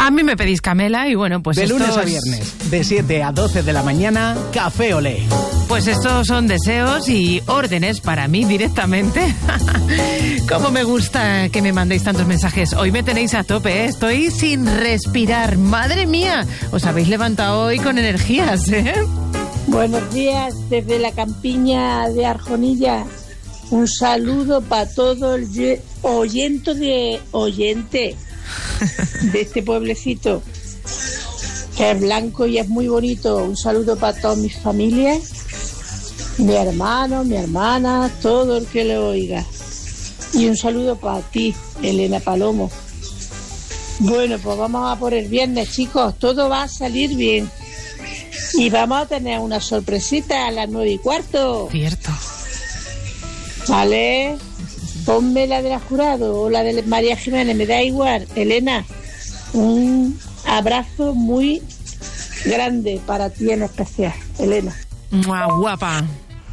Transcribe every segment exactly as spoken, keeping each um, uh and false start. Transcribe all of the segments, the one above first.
A mí me pedís Camela y bueno, pues de estos... lunes a viernes, de siete a doce de la mañana, Café Olé. Pues estos son deseos y órdenes para mí directamente. Cómo me gusta que me mandéis tantos mensajes. Hoy me tenéis a tope, ¿eh? Estoy sin respirar. Madre mía, os habéis levantado hoy con energías, ¿eh? Buenos días desde la campiña de Arjonilla. Un saludo para todo el oyente de oyente de este pueblecito, que es blanco y es muy bonito. Un saludo para todas mis familias, mi hermano, mi hermana, todo el que le oiga. Y un saludo para ti, Elena Palomo. Bueno, pues vamos a por el viernes, chicos. Todo va a salir bien. Y vamos a tener una sorpresita a las nueve y cuarto. Cierto. Vale. Ponme la de la Jurado o la de María Jiménez, me da igual. Elena, un abrazo muy grande para ti en especial, Elena. ¡Mua, guapa!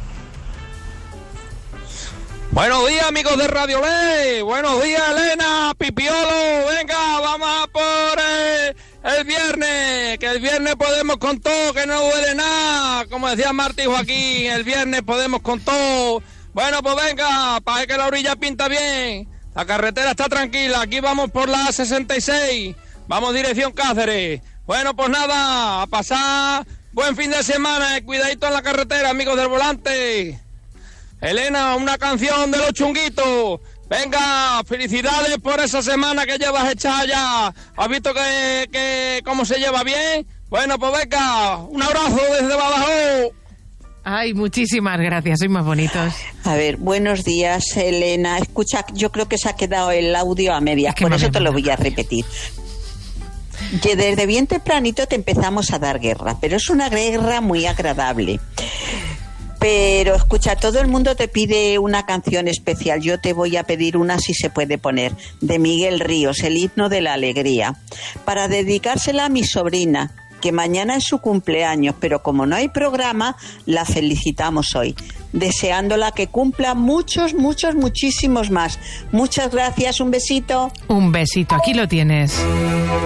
Buenos días, amigos de Radio Ley. Buenos días, Elena, Pipiolo. Venga, vamos a por el, el viernes. Que el viernes podemos con todo, que no duele nada. Como decía Martí Joaquín, el viernes podemos con todo. Bueno, pues venga, para que la orilla pinta bien. La carretera está tranquila. Aquí vamos por la A sesenta y seis. Vamos dirección Cáceres. Bueno, pues nada, a pasar buen fin de semana. Cuidadito en la carretera, amigos del volante. Elena, una canción de los chunguitos. Venga, felicidades por esa semana que llevas hecha ya. ¿Has visto que, que cómo se lleva bien? Bueno, pues venga, un abrazo desde Badajoz. Ay, muchísimas gracias, sois más bonitos. A ver, buenos días, Elena. Escucha, yo creo que se ha quedado el audio a medias, es por eso te lo voy a repetir. Que desde bien tempranito te empezamos a dar guerra, pero es una guerra muy agradable. Pero escucha, todo el mundo te pide una canción especial. Yo te voy a pedir una, si se puede poner, de Miguel Ríos, el himno de la alegría, para dedicársela a mi sobrina, que mañana es su cumpleaños, pero como no hay programa, la felicitamos hoy, deseándola que cumpla muchos, muchos, muchísimos más. Muchas gracias, un besito. Un besito, aquí lo tienes.